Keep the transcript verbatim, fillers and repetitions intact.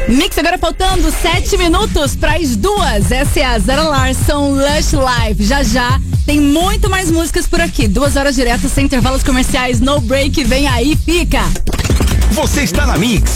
Mix agora faltando sete minutos para as duas. Essa é a Zara Larsson, Lush Live. Já já tem muito mais músicas por aqui. Duas horas direto, sem intervalos comerciais, no break. Vem aí, fica. Você está na Mix.